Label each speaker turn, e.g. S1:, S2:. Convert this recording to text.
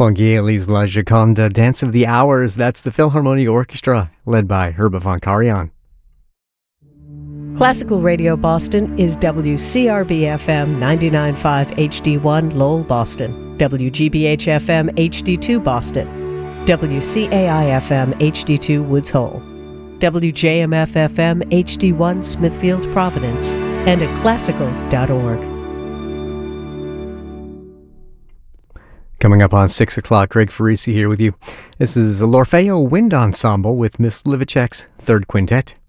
S1: Ponchielli's La Gioconda, Dance of the Hours. That's the Philharmonic Orchestra, led by Herbert von Karajan.
S2: Classical Radio Boston is WCRB-FM 99.5 HD1 Lowell, Boston, WGBH-FM HD2 Boston, WCAI-FM HD2 Woods Hole, WJMF-FM HD1 Smithfield, Providence, and at classical.org.
S1: Coming up on 6 o'clock, Greg Farisi here with you. This is L'Orfeo Wind Ensemble with Miss Livicek's Third Quintet.